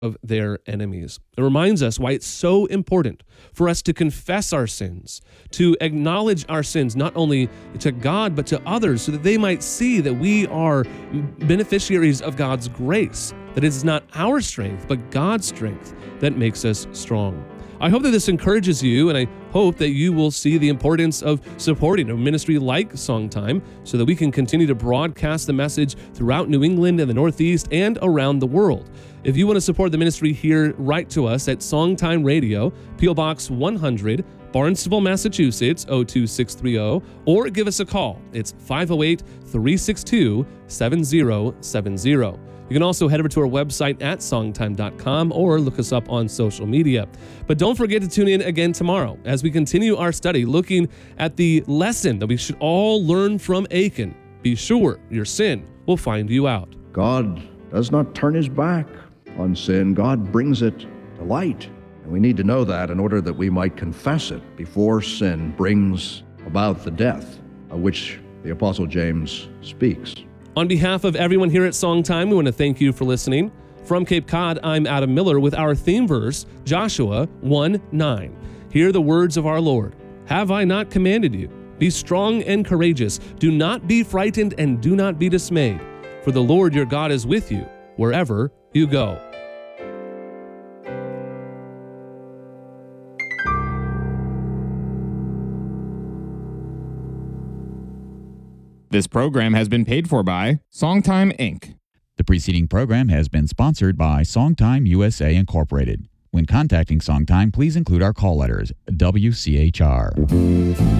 of their enemies. It reminds us why it's so important for us to confess our sins, to acknowledge our sins, not only to God, but to others, so that they might see that we are beneficiaries of God's grace, that it is not our strength, but God's strength that makes us strong. I hope that this encourages you, and I hope that you will see the importance of supporting a ministry like Songtime so that we can continue to broadcast the message throughout New England and the Northeast and around the world. If you want to support the ministry here, write to us at Songtime Radio, P.O. Box 100, Barnstable, Massachusetts, 02630, or give us a call. It's 508-362-7070. You can also head over to our website at songtime.com or look us up on social media. But don't forget to tune in again tomorrow as we continue our study looking at the lesson that we should all learn from Achan. Be sure your sin will find you out. God does not turn his back on sin. God brings it to light. And we need to know that in order that we might confess it before sin brings about the death of which the Apostle James speaks. On behalf of everyone here at Songtime, we want to thank you for listening. From Cape Cod, I'm Adam Miller with our theme verse, Joshua 1:9. Hear the words of our Lord. Have I not commanded you? Be strong and courageous. Do not be frightened and do not be dismayed. For the Lord your God is with you wherever you go. This program has been paid for by Songtime, Inc. The preceding program has been sponsored by Songtime USA Incorporated. When contacting Songtime, please include our call letters, WCHR.